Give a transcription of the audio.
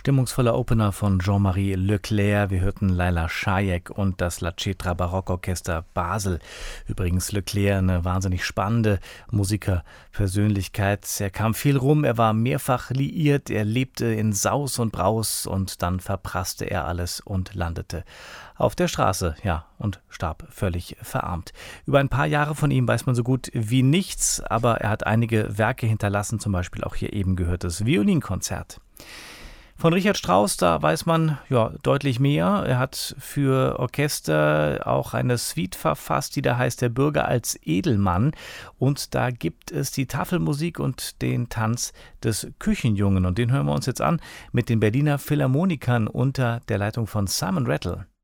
Stimmungsvoller Opener von Jean-Marie Leclerc. Wir hörten Laila Šajek und das La Cetra Barockorchester Basel. Übrigens Leclerc, eine wahnsinnig spannende Musikerpersönlichkeit. Er kam viel rum, er war mehrfach liiert, er lebte in Saus und Braus und dann verprasste er alles und landete auf der Straße, ja, und starb völlig verarmt. Über ein paar Jahre von ihm weiß man so gut wie nichts, aber er hat einige Werke hinterlassen, zum Beispiel auch hier eben gehörtes Violinkonzert. Von Richard Strauss, da weiß man ja deutlich mehr. Er hat für Orchester auch eine Suite verfasst, die da heißt Der Bürger als Edelmann. Und da gibt es die Tafelmusik und den Tanz des Küchenjungen. Und den hören wir uns jetzt an mit den Berliner Philharmonikern unter der Leitung von Simon Rattle.